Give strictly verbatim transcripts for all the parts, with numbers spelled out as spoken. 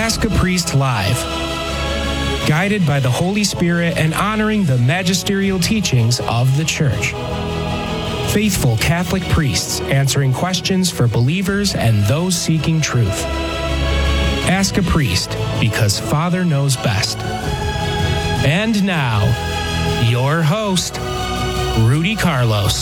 Ask a Priest Live. Guided by the Holy Spirit and honoring the magisterial teachings of the Church. Faithful Catholic priests answering questions for believers and those seeking truth. Ask a Priest, because Father knows best. And now, your host, Rudy Carlos.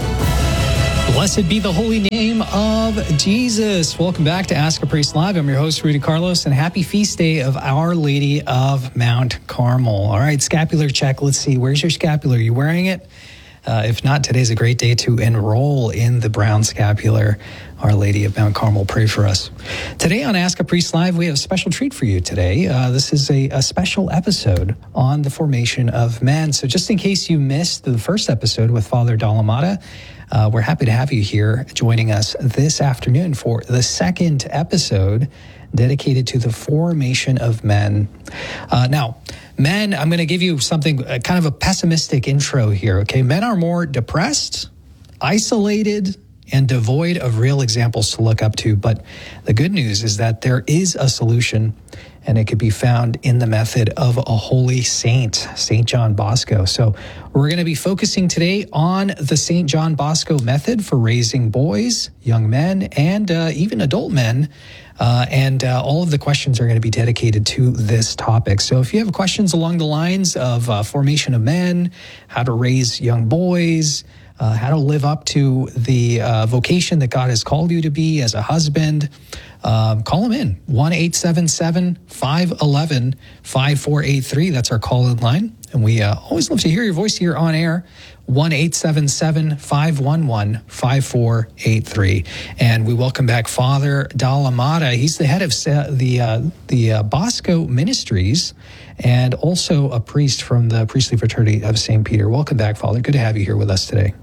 Blessed be the holy name of Jesus. Welcome back to Ask a Priest Live. I'm your host, Rudy Carlos, and happy feast day of Our Lady of Mount Carmel. All right, scapular check. Let's see. Where's your scapular? Are you wearing it? Uh, if not, today's a great day to enroll in the brown scapular. Our Lady of Mount Carmel, pray for us. Today on Ask a Priest Live, we have a special treat for you today. Uh, this is a, a special episode on the formation of men. So just in case you missed the first episode with Father Dalla Motta, uh, we're happy to have you here joining us this afternoon for the second episode dedicated to the formation of men. Uh, now, men, I'm going to give you something, uh, kind of a pessimistic intro here, okay? Men are more depressed, isolated, and devoid of real examples to look up to. But the good news is that there is a solution, and it could be found in the method of a holy saint, Saint John Bosco. So we're going to be focusing today on the Saint John Bosco method for raising boys, young men, and uh, even adult men. Uh, and uh, all of the questions are going to be dedicated to this topic. So if you have questions along the lines of uh, formation of men, how to raise young boys, uh, how to live up to the uh, vocation that God has called you to be as a husband, um, call them in. one eight seven seven, five one one, five four eight three. That's our call-in line. And we uh, always love to hear your voice here on air. one eight seven seven, five one one, five four eight three. And we welcome back Father Dalla Motta. He's the head of the uh, the uh, Bosco Ministries and also a priest from the Priestly Fraternity of Saint Peter. Welcome back, Father. Good to have you here with us today.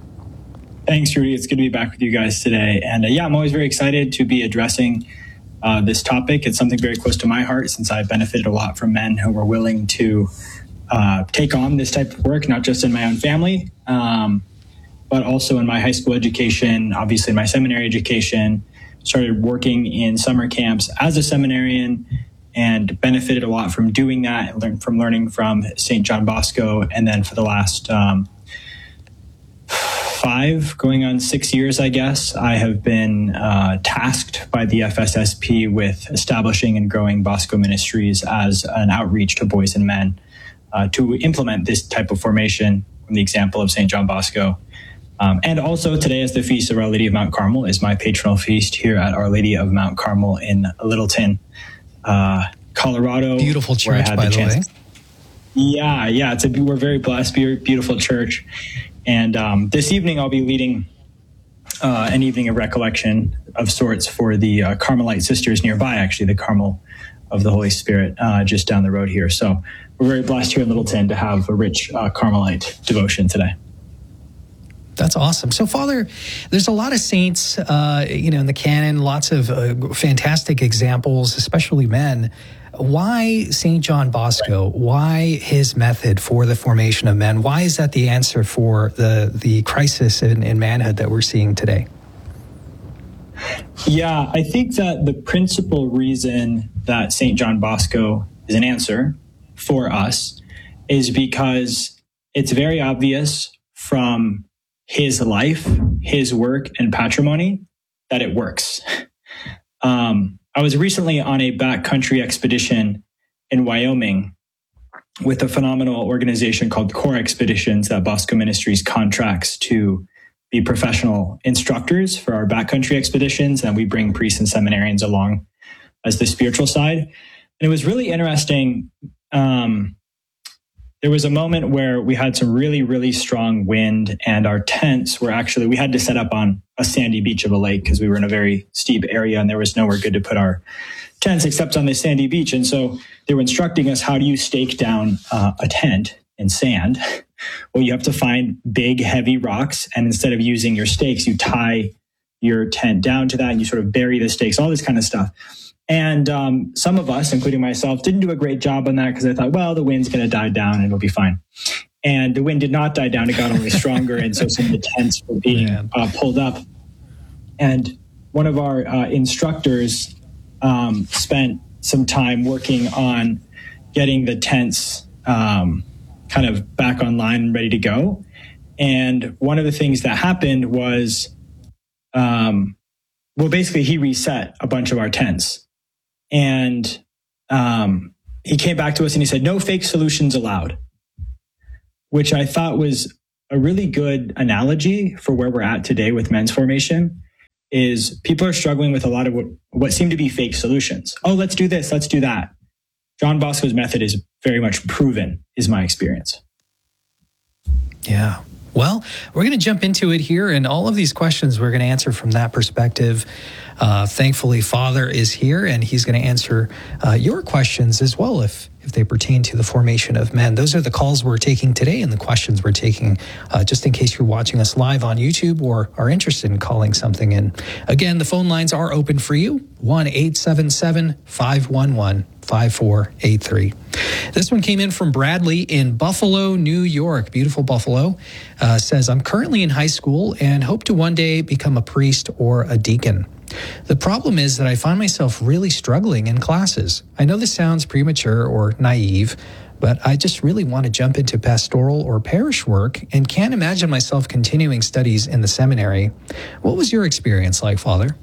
Thanks, Rudy. It's good to be back with you guys today. And uh, yeah, I'm always very excited to be addressing uh, this topic. It's something very close to my heart since I've benefited a lot from men who are willing to Uh, take on this type of work, not just in my own family, um, but also in my high school education, obviously in my seminary education. Started working in summer camps as a seminarian and benefited a lot from doing that and learned from learning from Saint John Bosco. And then for the last um, five, going on six years, I guess, I have been uh, tasked by the F S S P with establishing and growing Bosco Ministries as an outreach to boys and men. Uh, to implement this type of formation from the example of Saint John Bosco. Um, and also today is the Feast of Our Lady of Mount Carmel, is my patronal feast here at Our Lady of Mount Carmel in Littleton, uh, Colorado. Beautiful church, by the, the way. Yeah, yeah, it's a, we're very blessed, beautiful church. And um, this evening I'll be leading uh, an evening of recollection of sorts for the uh, Carmelite sisters nearby, actually, the Carmel of the Holy Spirit, uh, just down the road here. So we're very blessed here in Littleton to have a rich uh, Carmelite devotion today. That's awesome. So, Father, there's a lot of saints, uh, you know, in the canon, lots of uh, fantastic examples, especially men. Why Saint John Bosco? Why his method for the formation of men? Why is that the answer for the, the crisis in, in manhood that we're seeing today? Yeah, I think that the principal reason that Saint John Bosco is an answer for us is because it's very obvious from his life, his work, and patrimony that it works. Um, I was recently on a backcountry expedition in Wyoming with a phenomenal organization called Core Expeditions that Bosco Ministries contracts to be professional instructors for our backcountry expeditions, and we bring priests and seminarians along as the spiritual side. And it was really interesting. Um, there was a moment where we had some really, really strong wind, and our tents were actually, we had to set up on a sandy beach of a lake because we were in a very steep area and there was nowhere good to put our tents except on this sandy beach. And so they were instructing us, how do you stake down uh, a tent in sand? Well, you have to find big, heavy rocks, and instead of using your stakes, you tie your tent down to that and you sort of bury the stakes, all this kind of stuff. And um, some of us, including myself, didn't do a great job on that because I thought, well, the wind's going to die down and it'll be fine. And the wind did not die down. It got only stronger. And so some of the tents were being uh, pulled up. And one of our uh, instructors um, spent some time working on getting the tents um, kind of back online and ready to go. And one of the things that happened was, um, well, basically he reset a bunch of our tents. And um, he came back to us and he said, no fake solutions allowed, which I thought was a really good analogy for where we're at today with men's formation. Is people are struggling with a lot of what, what seem to be fake solutions. Oh, let's do this, let's do that. John Bosco's method is very much proven, is my experience. Yeah. Well, we're going to jump into it here, and all of these questions we're going to answer from that perspective. Uh, thankfully, Father is here, and he's going to answer uh, your questions as well if if they pertain to the formation of men. Those are the calls we're taking today and the questions we're taking, uh, just in case you're watching us live on YouTube or are interested in calling something in. Again, the phone lines are open for you, one eight seven seven, five one one, five four eight three. This one came in from Bradley in Buffalo, New York. Beautiful Buffalo. Uh, says, I'm currently in high school and hope to one day become a priest or a deacon. The problem is that I find myself really struggling in classes. I know this sounds premature or naive, but I just really want to jump into pastoral or parish work and can't imagine myself continuing studies in the seminary. What was your experience like, Father?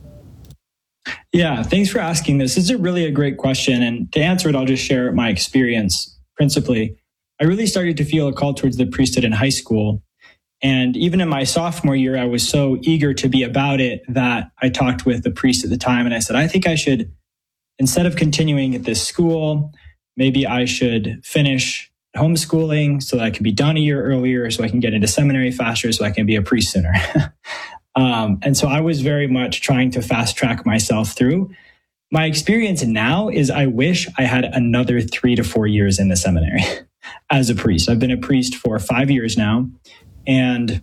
Yeah, thanks for asking this. This is a really a great question. And to answer it, I'll just share my experience principally. I really started to feel a call towards the priesthood in high school. And even in my sophomore year, I was so eager to be about it that I talked with the priest at the time. And I said, I think I should, instead of continuing at this school, maybe I should finish homeschooling so that I can be done a year earlier, so I can get into seminary faster, so I can be a priest sooner. um, and so I was very much trying to fast track myself through. My experience now is I wish I had another three to four years in the seminary as a priest. I've been a priest for five years now. And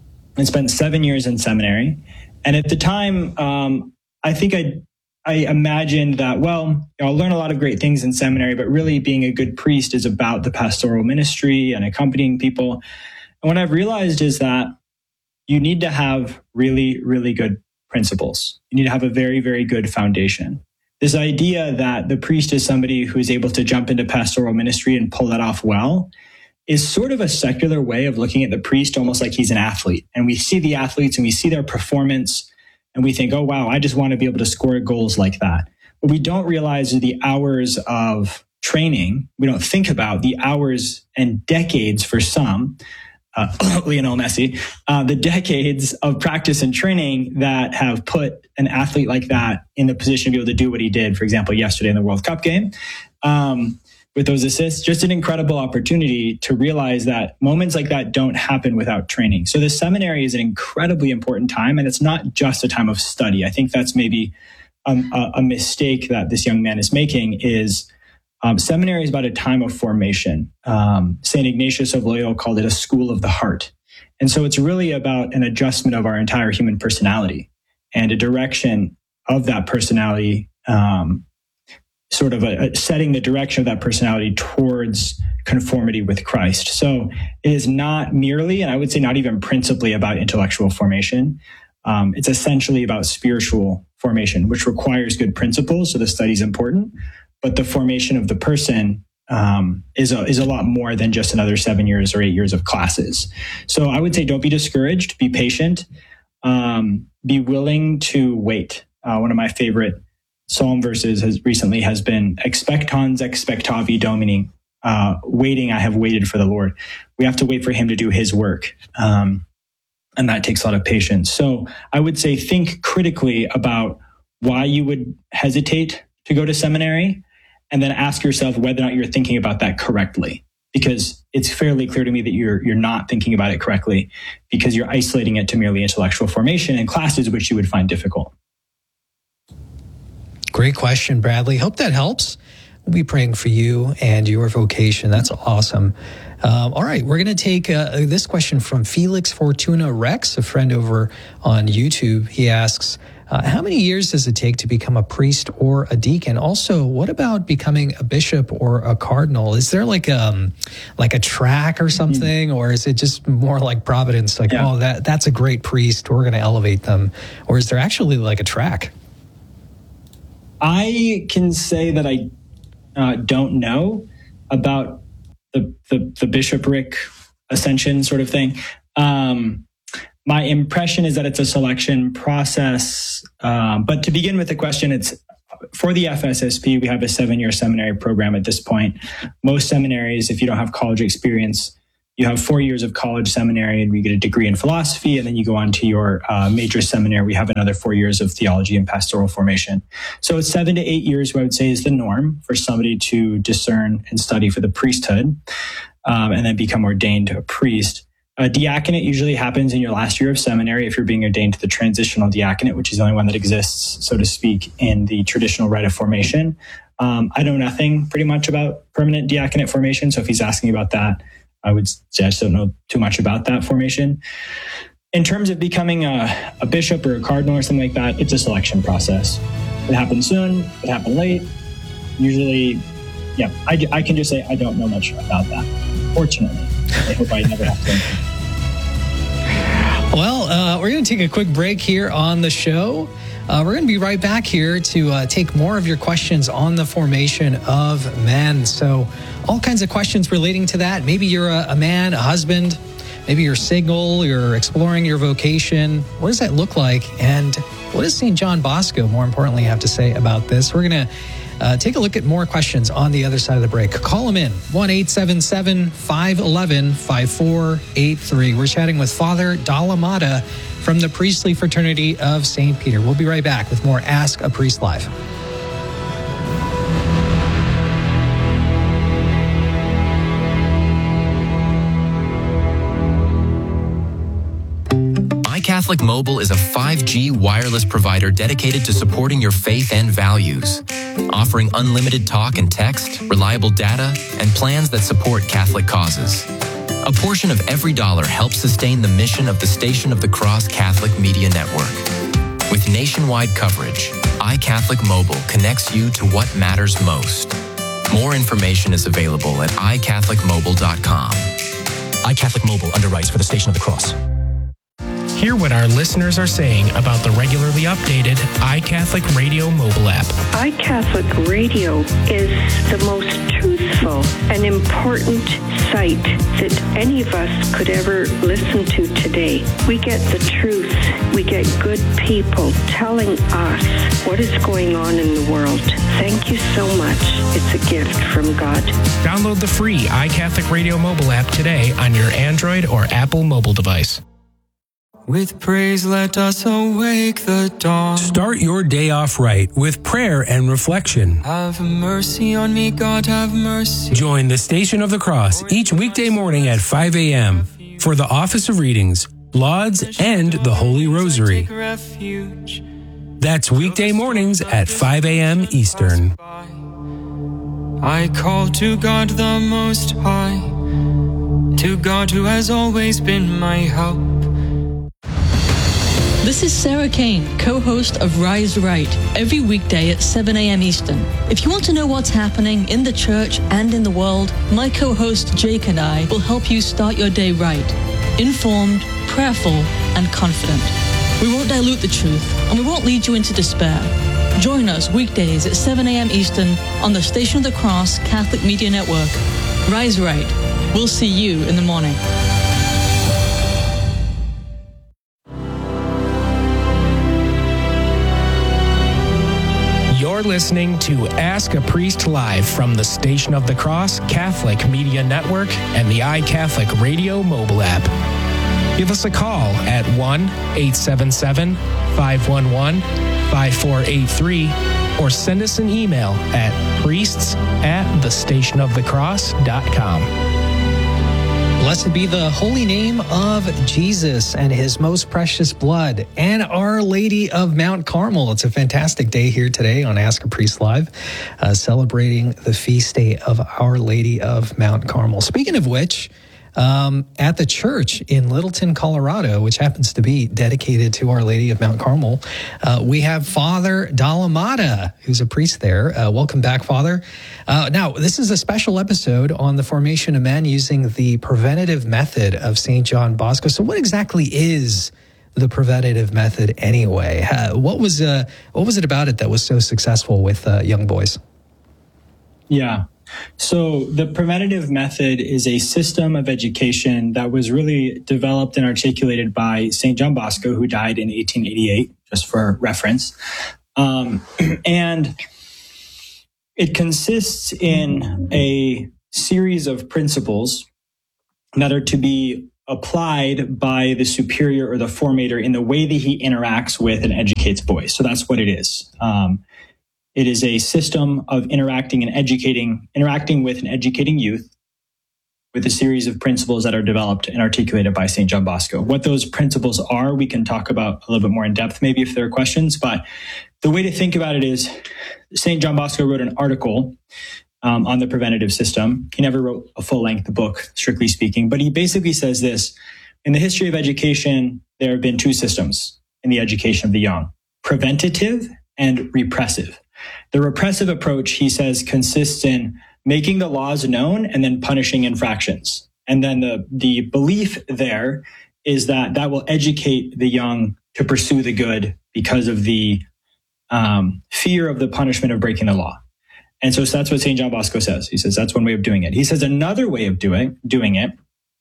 I spent seven years in seminary. And at the time, um, I think I I imagined that, well, you know, I'll learn a lot of great things in seminary, but really being a good priest is about the pastoral ministry and accompanying people. And what I've realized is that you need to have really, really good principles. You need to have a very, very good foundation. This idea that the priest is somebody who is able to jump into pastoral ministry and pull that off well is sort of a secular way of looking at the priest, almost like he's an athlete. And we see the athletes and we see their performance and we think, oh, wow, I just want to be able to score goals like that. But we don't realize the hours of training. We don't think about the hours and decades for some, uh, Lionel Messi, uh, the decades of practice and training that have put an athlete like that in the position to be able to do what he did, for example, yesterday in the World Cup game. Um, with those assists, just an incredible opportunity to realize that moments like that don't happen without training. So the seminary is an incredibly important time, and it's not just a time of study. I think that's maybe um, a, a mistake that this young man is making is um, seminary is about a time of formation. Um, Saint Ignatius of Loyola called it a school of the heart. And so it's really about an adjustment of our entire human personality and a direction of that personality, um, sort of a, a setting the direction of that personality towards conformity with Christ. So it is not merely, and I would say not even principally, about intellectual formation. Um, it's essentially about spiritual formation, which requires good principles. So the study is important, but the formation of the person um, is a, is a lot more than just another seven years or eight years of classes. So I would say don't be discouraged, be patient, um, be willing to wait. Uh, one of my favorite Psalm verses has recently has been expectans expectavi domini, uh, waiting, I have waited for the Lord. We have to wait for him to do his work. Um, and that takes a lot of patience. So I would say think critically about why you would hesitate to go to seminary, and then ask yourself whether or not you're thinking about that correctly. Because it's fairly clear to me that you're you're not thinking about it correctly, because you're isolating it to merely intellectual formation in classes which you would find difficult. Great question, Bradley. Hope that helps. We'll be praying for you and your vocation. That's awesome. Um, all right, we're going to take uh, this question from Felix Fortuna Rex, a friend over on YouTube. He asks, uh, how many years does it take to become a priest or a deacon? Also, what about becoming a bishop or a cardinal? Is there like um like a track or something, mm-hmm. or is it just more like Providence? Like, yeah. oh, that that's a great priest. We're going to elevate them. Or is there actually like a track? I can say that I uh, don't know about the, the, the bishopric ascension sort of thing. Um, my impression is that it's a selection process. Um, but to begin with the question, it's for the F S S P, we have a seven-year seminary program at this point. Most seminaries, if you don't have college experience, you have four years of college seminary and you get a degree in philosophy, and then you go on to your uh, major seminary. We have another four years of theology and pastoral formation. So it's seven to eight years, what I would say is the norm for somebody to discern and study for the priesthood, um, and then become ordained a priest. A diaconate usually happens in your last year of seminary if you're being ordained to the transitional diaconate, which is the only one that exists, so to speak, in the traditional rite of formation. Um, I know nothing pretty much about permanent diaconate formation, so if he's asking about that, I would say I just don't know too much about that formation. In terms of becoming a, a bishop or a cardinal or something like that, it's a selection process. It happens soon, it happened late. Usually, yeah, I, I can just say I don't know much about that, fortunately. I hope I never have to. Well, uh, we're going to take a quick break here on the show. Uh, we're going to be right back here to uh, take more of your questions on the formation of men. So all kinds of questions relating to that. Maybe you're a, a man, a husband. Maybe you're single. You're exploring your vocation. What does that look like? And what does Saint John Bosco, more importantly, have to say about this? We're going to Uh, take a look at more questions on the other side of the break. Call them in, one eight seven seven, five one one, five four eight three. We're chatting with Father Dalamada from the Priestly Fraternity of Saint Peter. We'll be right back with more Ask a Priest Live. iCatholic Mobile is a five G wireless provider dedicated to supporting your faith and values, offering unlimited talk and text, reliable data, and plans that support Catholic causes. A portion of every dollar helps sustain the mission of the Station of the Cross Catholic Media Network. With nationwide coverage, iCatholic Mobile connects you to what matters most. More information is available at i catholic mobile dot com. iCatholic Mobile underwrites for the Station of the Cross. Hear what our listeners are saying about the regularly updated iCatholic Radio mobile app. iCatholic Radio is the most truthful and important site that any of us could ever listen to today. We get the truth. We get good people telling us what is going on in the world. Thank you so much. It's a gift from God. Download the free iCatholic Radio mobile app today on your Android or Apple mobile device. With praise, let us awake the dawn. Start your day off right with prayer and reflection. Have mercy on me, God, have mercy. Join the Station of the Cross each weekday morning at five a.m. for the Office of Readings, Lauds, and the Holy Rosary. That's weekday mornings at five a.m. Eastern. I call to God the Most High, to God who has always been my help. This is Sarah Kane, co-host of Rise Right, every weekday at seven a.m. Eastern. If you want to know what's happening in the church and in the world, my co-host Jake and I will help you start your day right, informed, prayerful, and confident. We won't dilute the truth, and we won't lead you into despair. Join us weekdays at seven a.m. Eastern on the Station of the Cross Catholic Media Network. Rise Right. We'll see you in the morning. You're listening to Ask a Priest Live from the Station of the Cross Catholic Media Network and the iCatholic Radio mobile app. Give us a call at one eight seven seven, five one one, five four eight three or send us an email at priests at the station of the cross dot com. Blessed be the holy name of Jesus and his most precious blood and Our Lady of Mount Carmel. It's a fantastic day here today on Ask a Priest Live, uh, celebrating the feast day of Our Lady of Mount Carmel. Speaking of which, um, at the church in Littleton, Colorado, which happens to be dedicated to Our Lady of Mount Carmel, uh, we have Father Dalamada, who's a priest there. Uh, welcome back, Father. Uh, now, this is a special episode on the formation of men using the preventative method of Saint John Bosco. So what exactly is the preventative method anyway? Uh, what was uh, what was it about it that was so successful with uh, young boys? Yeah. So the preventative method is a system of education that was really developed and articulated by Saint John Bosco, who died in eighteen eighty-eight, just for reference. Um, and it consists in a series of principles that are to be applied by the superior or the formator in the way that he interacts with and educates boys. So that's what it is. Um, it is a system of interacting and educating, interacting with and educating youth with a series of principles that are developed and articulated by Saint John Bosco. What those principles are, we can talk about a little bit more in depth, maybe if there are questions. But the way to think about it is Saint John Bosco wrote an article um, on the preventative system. He never wrote a full-length book, strictly speaking, but he basically says this: in the history of education, there have been two systems in the education of the young: preventative and repressive. The repressive approach, he says, consists in making the laws known and then punishing infractions. And then the, the belief there is that that will educate the young to pursue the good because of the um, fear of the punishment of breaking the law. And so, so that's what Saint John Bosco says. He says that's one way of doing it. He says another way of doing, doing it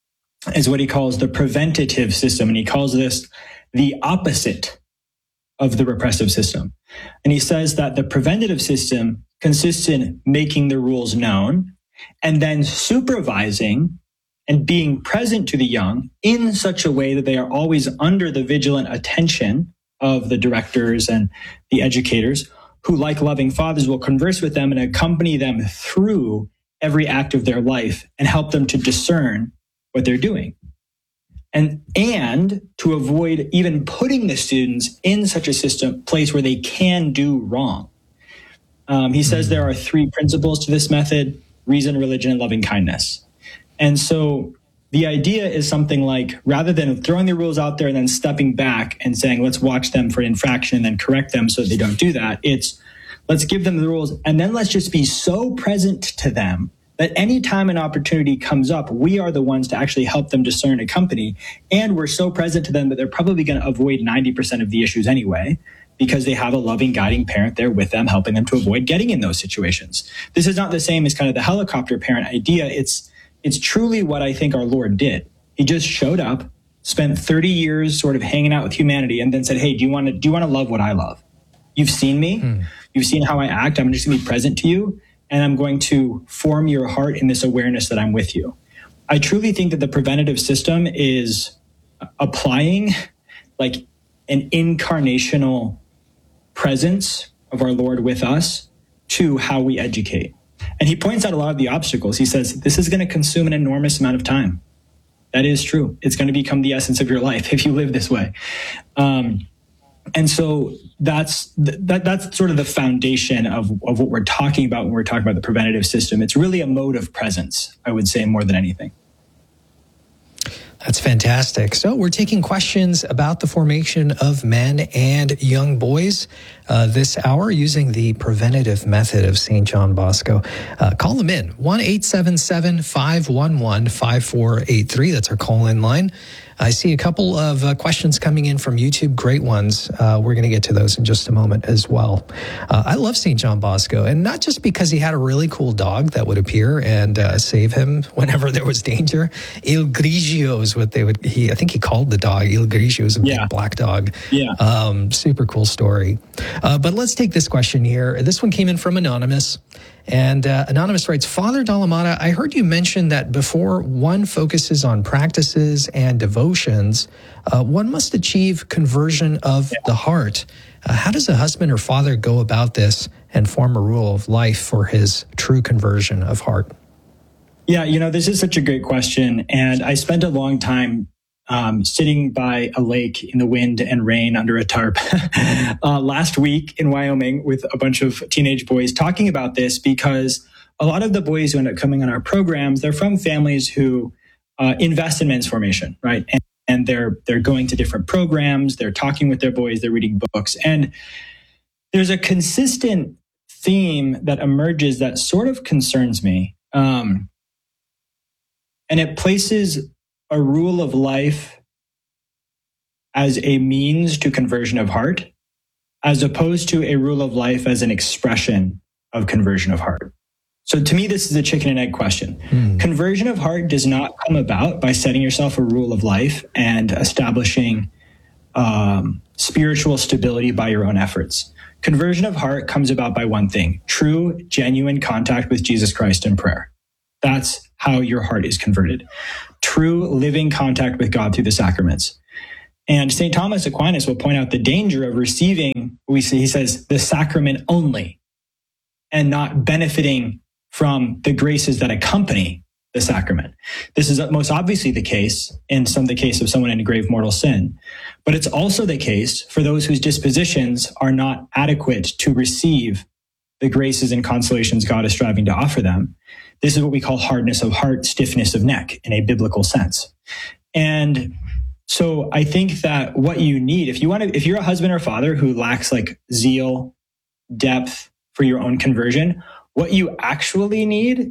is what he calls the preventative system. And he calls this the opposite of the repressive system. And he says that the preventative system consists in making the rules known and then supervising and being present to the young in such a way that they are always under the vigilant attention of the directors and the educators, who, like loving fathers, will converse with them and accompany them through every act of their life and help them to discern what they're doing. And, and to avoid even putting the students in such a system, place where they can do wrong. Um, he says there are three principles to this method: reason, religion, and loving kindness. And so the idea is something like, rather than throwing the rules out there and then stepping back and saying, let's watch them for an infraction and then correct them so they don't do that, it's let's give them the rules and then let's just be so present to them that anytime an opportunity comes up, we are the ones to actually help them discern a company. And we're so present to them that they're probably going to avoid ninety percent of the issues anyway, because they have a loving, guiding parent there with them, helping them to avoid getting in those situations. This is not the same as kind of the helicopter parent idea. It's, it's truly what I think our Lord did. He just showed up, spent thirty years sort of hanging out with humanity, and then said, hey, do you want to, do you want to love what I love? You've seen me. Hmm. You've seen how I act. I'm just going to be present to you. And I'm going to form your heart in this awareness that I'm with you. I truly think that the preventative system is applying like an incarnational presence of our Lord with us to how we educate. And he points out a lot of the obstacles. He says, this is going to consume an enormous amount of time. That is true. It's going to become the essence of your life if you live this way. Um, And so that's that, that's sort of the foundation of, of what we're talking about when we're talking about the preventative system. It's really a mode of presence, I would say, more than anything. That's fantastic. So we're taking questions about the formation of men and young boys uh, this hour using the preventative method of Saint John Bosco. Uh, call them in, one eight seven seven, five one one, five four eight three. That's our call-in line. I see a couple of uh, questions coming in from YouTube. Great ones. Uh, we're going to get to those in just a moment as well. Uh, I love Saint John Bosco, and not just because he had a really cool dog that would appear and uh, save him whenever there was danger. Il Grigio is what they would, he, I think he called the dog. Il Grigio is a yeah. big black dog. Yeah. Um, super cool story. Uh, but let's take this question here. This one came in from Anonymous. And uh, Anonymous writes, Father Dalamada, I heard you mention that before one focuses on practices and devotions, uh, one must achieve conversion of the heart. Uh, how does a husband or father go about this and form a rule of life for his true conversion of heart? Yeah, you know, this is such a great question. And I spent a long time Um, sitting by a lake in the wind and rain under a tarp uh, last week in Wyoming with a bunch of teenage boys talking about this, because a lot of the boys who end up coming on our programs, they're from families who uh, invest in men's formation, right? And, and they're they're going to different programs, they're talking with their boys, they're reading books. And there's a consistent theme that emerges that sort of concerns me. Um, and it places a rule of life as a means to conversion of heart, as opposed to a rule of life as an expression of conversion of heart. So to me, this is a chicken and egg question. Mm. Conversion of heart does not come about by setting yourself a rule of life and establishing um, spiritual stability by your own efforts. Conversion of heart comes about by one thing: true, genuine contact with Jesus Christ in prayer. That's how your heart is converted. True, living contact with God through the sacraments. And Saint Thomas Aquinas will point out the danger of receiving, we see, he says, the sacrament only, and not benefiting from the graces that accompany the sacrament. This is most obviously the case in some the case of someone in grave mortal sin, but it's also the case for those whose dispositions are not adequate to receive the graces and consolations God is striving to offer them. This is what we call hardness of heart, stiffness of neck in a biblical sense. And so I think that what you need, if you want to, if you're a husband or father who lacks like zeal, depth for your own conversion, what you actually need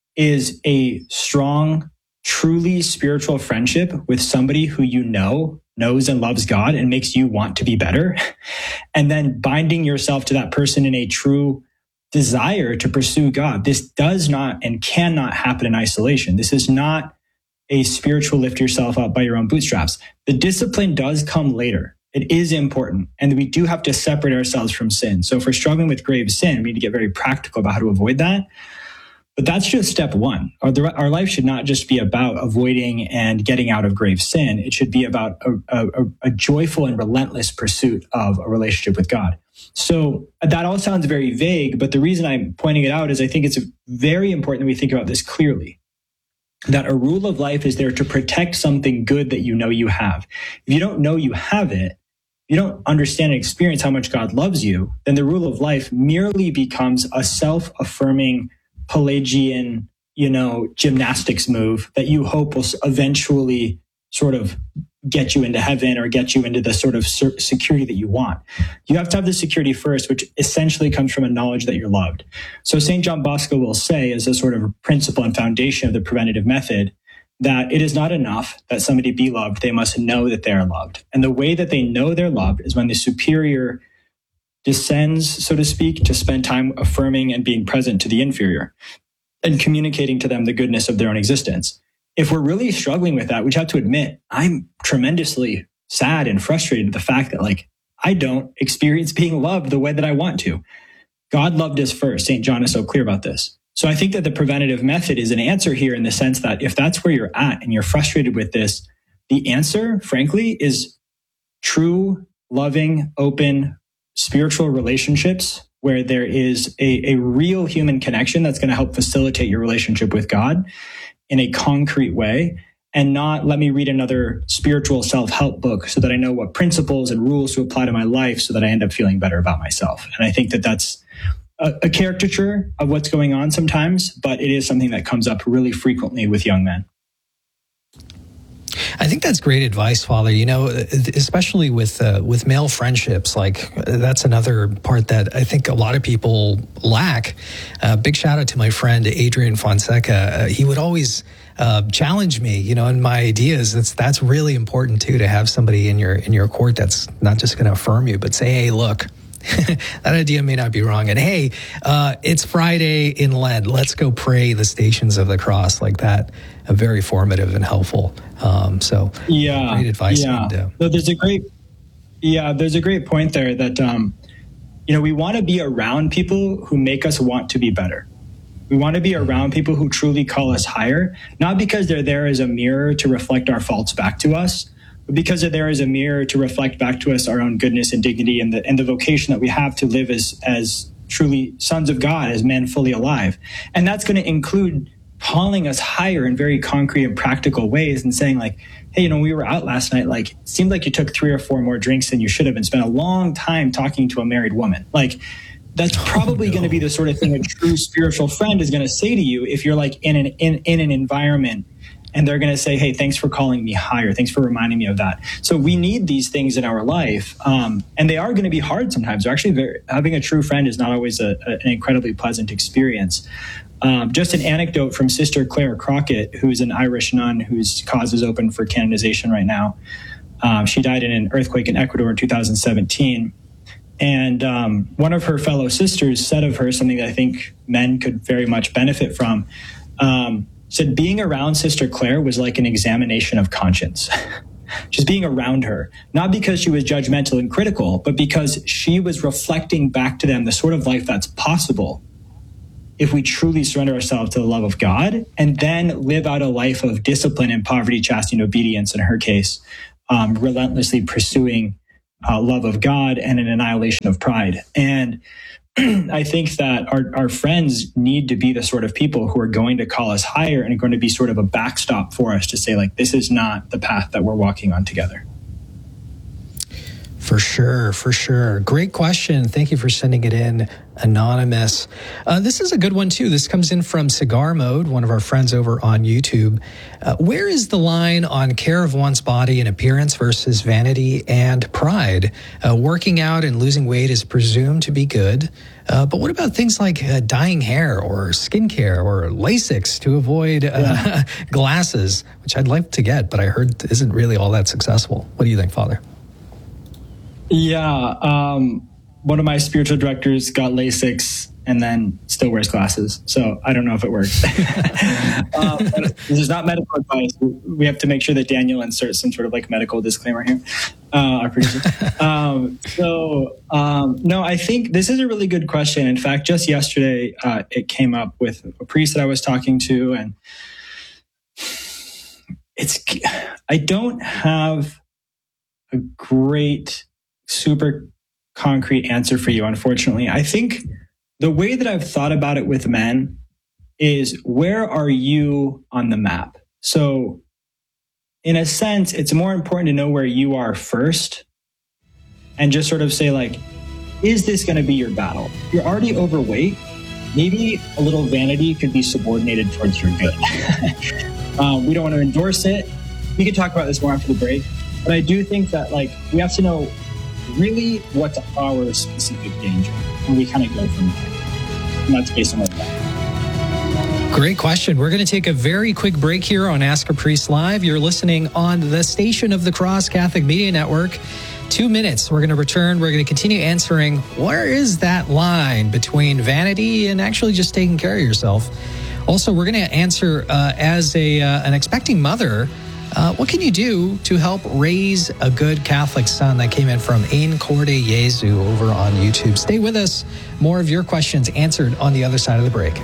is a strong, truly spiritual friendship with somebody who you know, knows and loves God and makes you want to be better. And then binding yourself to that person in a true desire to pursue God. This does not and cannot happen in isolation. This is not a spiritual lift yourself up by your own bootstraps. The discipline does come later. It is important. And we do have to separate ourselves from sin. So if we're struggling with grave sin, we need to get very practical about how to avoid that. But that's just step one. Our, our life should not just be about avoiding and getting out of grave sin. It should be about a, a, a joyful and relentless pursuit of a relationship with God. So that all sounds very vague, but the reason I'm pointing it out is I think it's very important that we think about this clearly. That a rule of life is there to protect something good that you know you have. If you don't know you have it, you don't understand and experience how much God loves you, then the rule of life merely becomes a self-affirming Pelagian, you know, gymnastics move that you hope will eventually sort of get you into heaven or get you into the sort of security that you want. You have to have the security first, which essentially comes from a knowledge that you're loved. So Saint John Bosco will say, as a sort of principle and foundation of the preventative method, that it is not enough that somebody be loved. They must know that they are loved. And the way that they know they're loved is when the superior descends, so to speak, to spend time affirming and being present to the inferior and communicating to them the goodness of their own existence. If we're really struggling with that, we have to admit, I'm tremendously sad and frustrated at the fact that, like, I don't experience being loved the way that I want to. God loved us first. Saint John is so clear about this. So I think that the preventative method is an answer here in the sense that if that's where you're at and you're frustrated with this, the answer, frankly, is true, loving, open, spiritual relationships where there is a, a real human connection that's going to help facilitate your relationship with God in a concrete way, and not let me read another spiritual self-help book so that I know what principles and rules to apply to my life so that I end up feeling better about myself. And I think that that's a, a caricature of what's going on sometimes, but it is something that comes up really frequently with young men. I think that's great advice, Father. You know, especially with uh, with male friendships, like that's another part that I think a lot of people lack. Uh, big shout out to my friend Adrian Fonseca. Uh, he would always uh, challenge me, you know, in my ideas. That's that's really important too, to have somebody in your in your court that's not just going to affirm you, but say, hey, look, that idea may not be wrong. And hey, uh, it's Friday in Lent. Let's go pray the Stations of the Cross, like that. Uh, very formative and helpful. Um, so yeah, great advice. Yeah. And, uh, so there's a great, yeah, there's a great point there that, um, you know, we want to be around people who make us want to be better. We want to be around people who truly call us higher, not because they're there as a mirror to reflect our faults back to us, but because they're there as a mirror to reflect back to us our own goodness and dignity and the and the vocation that we have to live as as truly sons of God, as men fully alive. And that's going to include calling us higher in very concrete and practical ways and saying, like, hey, you know, we were out last night, like, it seemed like you took three or four more drinks than you should have and spent a long time talking to a married woman. Like, that's probably oh, no. going to be the sort of thing a true spiritual friend is going to say to you if you're like in an in, in an environment and they're going to say, hey, thanks for calling me higher. Thanks for reminding me of that. So we need these things in our life. Um, and they are going to be hard sometimes. They're actually very, having a true friend is not always a, a, an incredibly pleasant experience. Um, just an anecdote from Sister Claire Crockett, who's an Irish nun whose cause is open for canonization right now. Um, she died in an earthquake in Ecuador in two thousand seventeen. And um, one of her fellow sisters said of her something that I think men could very much benefit from. Um, said being around Sister Claire was like an examination of conscience. Just being around her, not because she was judgmental and critical, but because she was reflecting back to them the sort of life that's possible if we truly surrender ourselves to the love of God and then live out a life of discipline and poverty, chastity, and obedience, in her case, um, relentlessly pursuing uh, love of God and an annihilation of pride. And I think that our, our friends need to be the sort of people who are going to call us higher and are going to be sort of a backstop for us to say, like, this is not the path that we're walking on together. For sure, for sure. Great question. Thank you for sending it in, Anonymous. Uh, this is a good one, too. This comes in from Cigar Mode, one of our friends over on YouTube. Uh, where is the line on care of one's body and appearance versus vanity and pride? Uh, working out and losing weight is presumed to be good. Uh, but what about things like uh, dyeing hair or skincare or Lasix to avoid uh, yeah. glasses, which I'd like to get, but I heard isn't really all that successful. What do you think, Father? Yeah, um, one of my spiritual directors got Lasix and then still wears glasses. So I don't know if it works. um, this is not medical advice. We have to make sure that Daniel inserts some sort of like medical disclaimer here, uh, our producer. um, so um, no, I think this is a really good question. In fact, just yesterday, uh, it came up with a priest that I was talking to, and it's, I don't have a great super concrete answer for you, unfortunately. I think the way that I've thought about it with men is, where are you on the map? So in a sense, it's more important to know where you are first and just sort of say, like, is this going to be your battle? You're already overweight. Maybe a little vanity could be subordinated towards your good. um, we don't want to endorse it. We could talk about this more after the break. But I do think that, like, we have to know really what's our specific danger, and we kind of go from there. And that's based on what that. Great question. We're going to take a very quick break here on Ask a Priest Live. You're listening on the Station of the Cross Catholic Media Network. Two minutes. We're going to return. We're going to continue answering, where is that line between vanity and actually just taking care of yourself? Also, we're going to answer uh, as a uh, an expecting mother, Uh, what can you do to help raise a good Catholic son? That came in from Ein Corde Jesu over on YouTube. Stay with us. More of your questions answered on the other side of the break.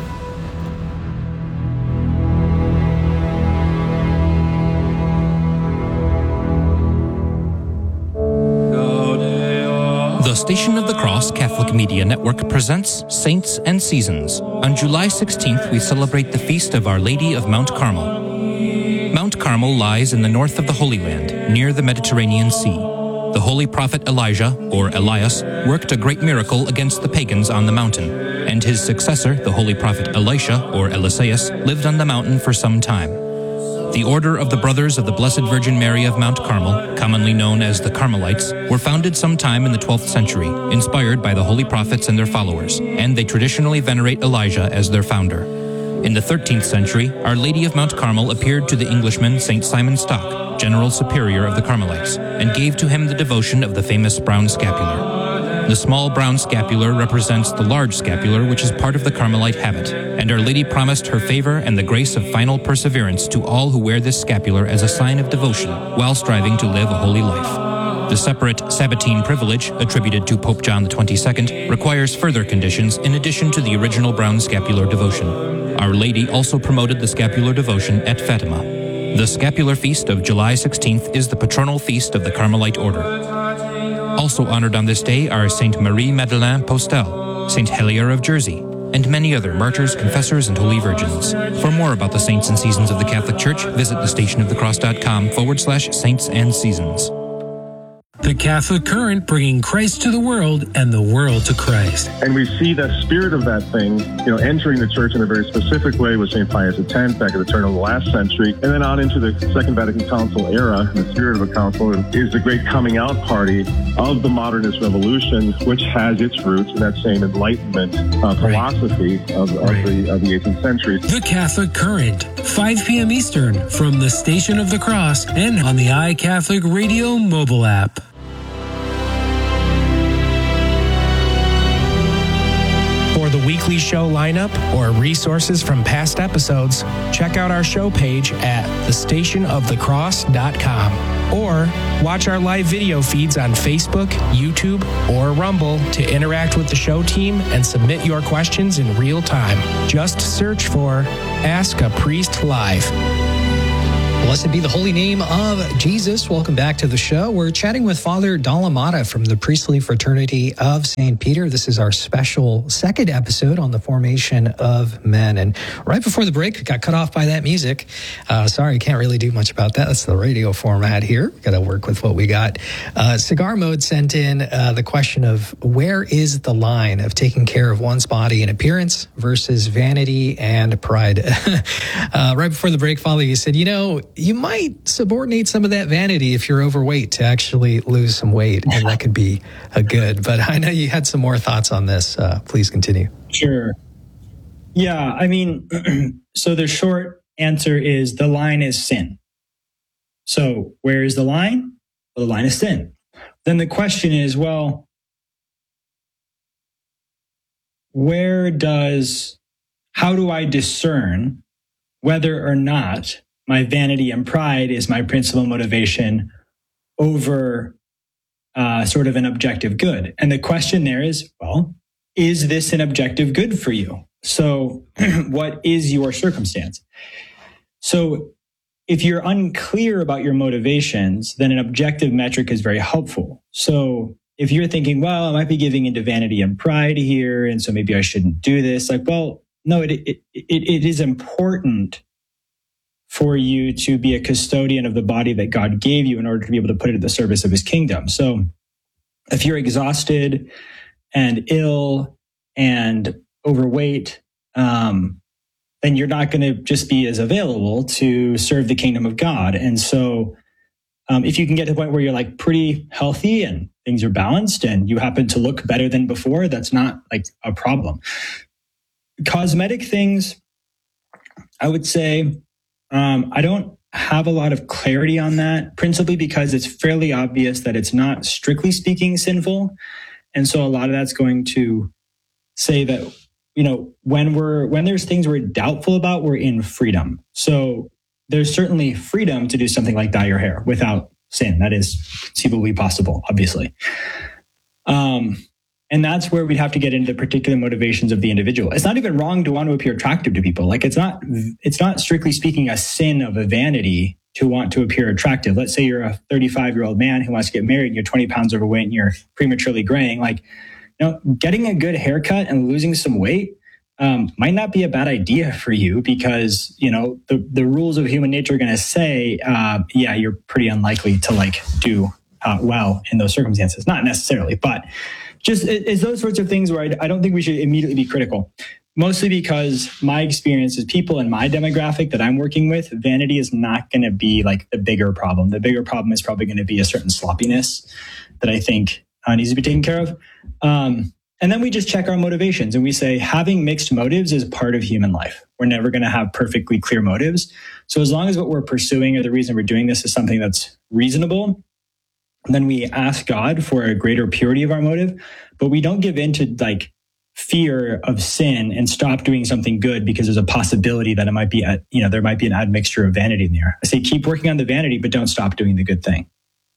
The Station of the Cross Catholic Media Network presents Saints and Seasons. On July sixteenth, we celebrate the feast of Our Lady of Mount Carmel. Mount Carmel lies in the north of the Holy Land, near the Mediterranean Sea. The holy prophet Elijah, or Elias, worked a great miracle against the pagans on the mountain, and his successor, the holy prophet Elisha, or Eliseus, lived on the mountain for some time. The Order of the Brothers of the Blessed Virgin Mary of Mount Carmel, commonly known as the Carmelites, were founded sometime in the twelfth century, inspired by the holy prophets and their followers, and they traditionally venerate Elijah as their founder. In the thirteenth century, Our Lady of Mount Carmel appeared to the Englishman Saint Simon Stock, General Superior of the Carmelites, and gave to him the devotion of the famous brown scapular. The small brown scapular represents the large scapular, which is part of the Carmelite habit, and Our Lady promised her favor and the grace of final perseverance to all who wear this scapular as a sign of devotion while striving to live a holy life. The separate Sabbatine privilege, attributed to Pope John the twenty-second, requires further conditions in addition to the original brown scapular devotion. Our Lady also promoted the scapular devotion at Fatima. The scapular feast of July sixteenth is the patronal feast of the Carmelite order. Also honored on this day are Saint Marie Madeleine Postel, Saint Helier of Jersey, and many other martyrs, confessors, and holy virgins. For more about the saints and seasons of the Catholic Church, visit thestationofthecross.com forward slash saints and seasons. The Catholic Current, bringing Christ to the world and the world to Christ. And we see the spirit of that thing, you know, entering the church in a very specific way with Saint Pius X back at the turn of the last century, and then on into the Second Vatican Council era. The spirit of a council is the great coming out party of the modernist revolution, which has its roots in that same Enlightenment uh, philosophy right. of, of, right. the, of the eighteenth century. The Catholic Current, five p.m. Eastern, from the Station of the Cross and on the iCatholic Radio mobile app. For the weekly show lineup or resources from past episodes, check out our show page at the station of the cross dot com or watch our live video feeds on Facebook, YouTube, or Rumble to interact with the show team and submit your questions in real time. Just search for Ask a Priest Live. Blessed be the holy name of Jesus. Welcome back to the show. We're chatting with Father Dalamata from the Priestly Fraternity of Saint Peter. This is our special second episode on the formation of men. And right before the break, got cut off by that music. Uh, sorry, can't really do much about that. That's the radio format here. Got to work with what we got. Uh, Cigar Mode sent in uh, the question of where is the line of taking care of one's body and appearance versus vanity and pride? uh, right before the break, Father, you said, you know, you might subordinate some of that vanity if you're overweight to actually lose some weight, and that could be a good. But I know you had some more thoughts on this. Uh, please continue. Sure. Yeah, I mean, so the short answer is the line is sin. So where is the line? Well, the line is sin. Then the question is, well, where does, how do I discern whether or not my vanity and pride is my principal motivation over uh, sort of an objective good? And the question there is, well, is this an objective good for you? So what is your circumstance? So if you're unclear about your motivations, then an objective metric is very helpful. So if you're thinking, well, I might be giving into vanity and pride here, and so maybe I shouldn't do this. Like, well, no, it it it, it is important for you to be a custodian of the body that God gave you in order to be able to put it at the service of his kingdom. So if you're exhausted and ill and overweight, um, then you're not going to just be as available to serve the kingdom of God. And so um, if you can get to the point where you're like pretty healthy and things are balanced and you happen to look better than before, that's not like a problem. Cosmetic things, I would say, Um, I don't have a lot of clarity on that, principally because it's fairly obvious that it's not, strictly speaking, sinful. And so a lot of that's going to say that, you know, when we're, when there's things we're doubtful about, we're in freedom. So there's certainly freedom to do something like dye your hair without sin. That is conceivably possible, obviously. Um, And that's where we'd have to get into the particular motivations of the individual. It's not even wrong to want to appear attractive to people. Like it's not, it's not strictly speaking a sin of a vanity to want to appear attractive. Let's say you're a thirty-five year old man who wants to get married and you're twenty pounds overweight and you're prematurely graying. Like, you know, getting a good haircut and losing some weight um, might not be a bad idea for you because, you know, the, the rules of human nature are going to say, uh, yeah, you're pretty unlikely to like do uh, well in those circumstances. Not necessarily, but just it's those sorts of things where I, I don't think we should immediately be critical, mostly because my experience is people in my demographic that I'm working with, vanity is not going to be like the bigger problem. The bigger problem is probably going to be a certain sloppiness that I think uh, needs to be taken care of. Um, and then we just check our motivations and we say having mixed motives is part of human life. We're never going to have perfectly clear motives. So as long as what we're pursuing or the reason we're doing this is something that's reasonable, then we ask God for a greater purity of our motive, but we don't give in to like fear of sin and stop doing something good because there's a possibility that it might be, a, you know, there might be an admixture of vanity in there. I say keep working on the vanity, but don't stop doing the good thing.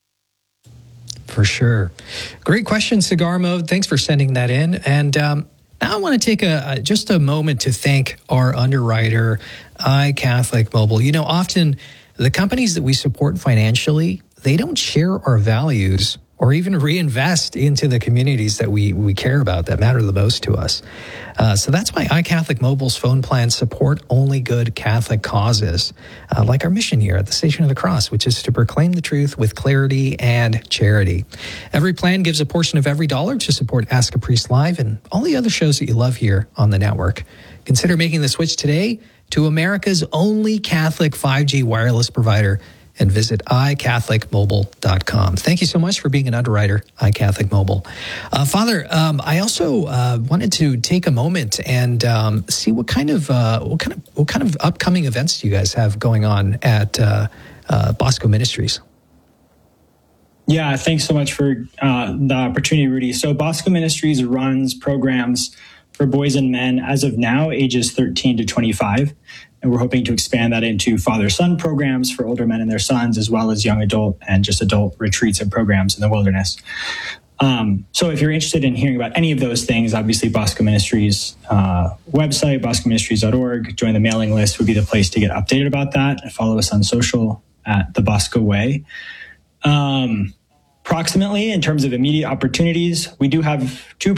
For sure. Great question, Cigar Mode. Thanks for sending that in. And um, now I want to take a, a just a moment to thank our underwriter, iCatholic Mobile. You know, often the companies that we support financially, they don't share our values or even reinvest into the communities that we, we care about, that matter the most to us. Uh, so that's why iCatholic Mobile's phone plans support only good Catholic causes, uh, like our mission here at the Station of the Cross, which is to proclaim the truth with clarity and charity. Every plan gives a portion of every dollar to support Ask a Priest Live and all the other shows that you love here on the network. Consider making the switch today to America's only Catholic five G wireless provider and visit i catholic mobile dot com. Thank you so much for being an underwriter, iCatholic Mobile. Uh, Father, um, I also uh, wanted to take a moment and um, see what kind of uh, what kind of what kind of upcoming events you guys have going on at uh, uh, Bosco Ministries. Yeah, thanks so much for uh, the opportunity, Rudy. So Bosco Ministries runs programs for boys and men as of now, ages thirteen to twenty-five. And we're hoping to expand that into father-son programs for older men and their sons, as well as young adult and just adult retreats and programs in the wilderness. Um, so if you're interested in hearing about any of those things, obviously Bosco Ministries uh, website, bosco ministries dot org, join the mailing list would be the place to get updated about that. And follow us on social at The Bosco Way. Um, Approximately, in terms of immediate opportunities, we do have two